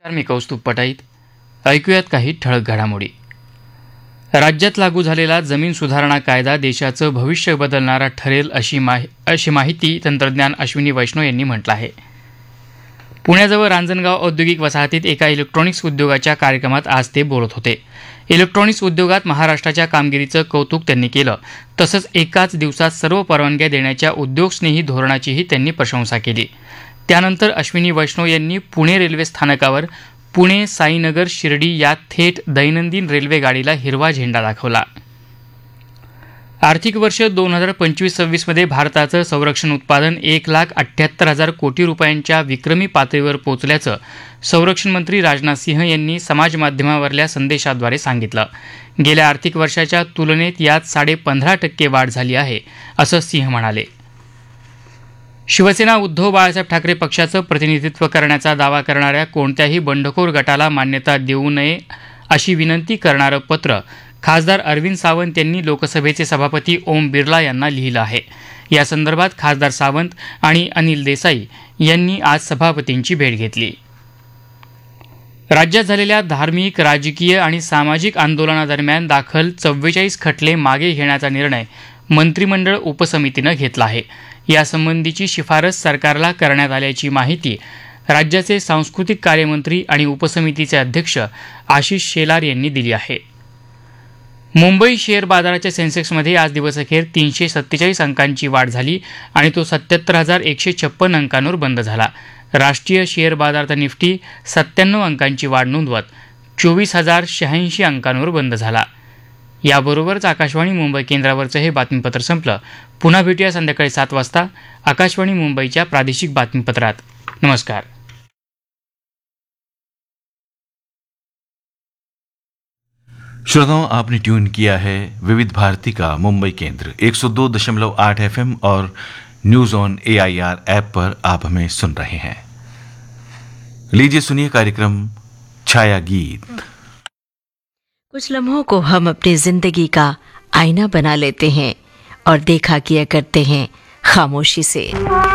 मी कौस्तुभ पटाईत. ऐकूयात काही ठळक घडामोडी. राज्यात लागू झालेला जमीन सुधारणा कायदा देशाचं भविष्य बदलणारा ठरेल अशी माहिती तंत्रज्ञान अश्विनी वैष्णव यांनी म्हटलं आहे. पुण्याजवळ रांजणगाव औद्योगिक वसाहतीत एका इलेक्ट्रॉनिक्स उद्योगाच्या कार्यक्रमात आज ते बोलत होते. इलेक्ट्रॉनिक्स उद्योगात महाराष्ट्राच्या कामगिरीचं कौतुक त्यांनी केलं. तसंच एकाच दिवसात सर्व परवानग्या देण्याच्या उद्योगस्नेही धोरणाचीही त्यांनी प्रशंसा केली. त्यानंतर अश्विनी वैष्णव यांनी पुणे रेल्वे स्थानकावर पुणे साईनगर शिर्डी या थेट दैनंदिन रेल्वे गाडीला हिरवा झेंडा दाखवला. आर्थिक वर्ष 2025-26 मध्ये भारताचं संरक्षण उत्पादन 1,78,000 कोटी रुपयांच्या विक्रमी पातळीवर पोहोचल्याचं संरक्षण मंत्री राजनाथ सिंह यांनी समाजमाध्यमावरल्या संदेशाद्वारे सांगितलं. गेल्या आर्थिक वर्षाच्या तुलनेत यात 15.5% वाढ झाली आहे, असं सिंह म्हणाले. शिवसेना उद्धव बाळासाहेब ठाकरे पक्षाचं प्रतिनिधित्व करण्याचा दावा करणाऱ्या कोणत्याही बंडखोर गटाला मान्यता देऊ नये अशी विनंती करणारं पत्र खासदार अरविंद सावंत यांनी लोकसभेचे सभापती ओम बिर्ला यांना लिहिलं आहे. या संदर्भात खासदार सावंत आणि अनिल देसाई यांनी आज सभापतींची भेट घेतली. राज्यात झालेल्या धार्मिक, राजकीय आणि सामाजिक आंदोलनादरम्यान दाखल 44 खटले मागे घेण्याचा निर्णय मंत्रिमंडळ उपसमितीनं घेतला आहे. यासंबंधीची शिफारस सरकारला करण्यात आल्याची माहिती राज्याचे सांस्कृतिक कार्यमंत्री आणि उपसमितीचे अध्यक्ष आशिष शेलार यांनी दिली आहे. मुंबई शेअर बाजाराच्या सेन्सेक्समध्ये आज दिवसअखेर 347 अंकांची वाढ झाली आणि तो 77,156 अंकांवर बंद झाला. राष्ट्रीय शेअर बाजाराचा निफ्टी 97 अंकांची वाढ नोंदवत 24,086 अंकांवर बंद झाला. याबरोबरच आकाशवाणी मुंबई केंद्रावरचं हे बातमीपत्र संपलं. पुन्हा भेटूया संध्याकाळी 7 वाजता आकाशवाणी मुंबईच्या प्रादेशिक बातमीपत्रात. नमस्कार. श्रोताओं, आपने ट्यून किया है विविध भारती का मुंबई केंद्र 102.8 FM और न्यूज ऑन AIR ऐप पर आप हमें सुन रहे हैं. लीजिए सुनिए कार्यक्रम छाया गीत. कुछ लम्हों को हम अपनी जिंदगी का आईना बना लेते हैं और देखा किया करते हैं खामोशी से.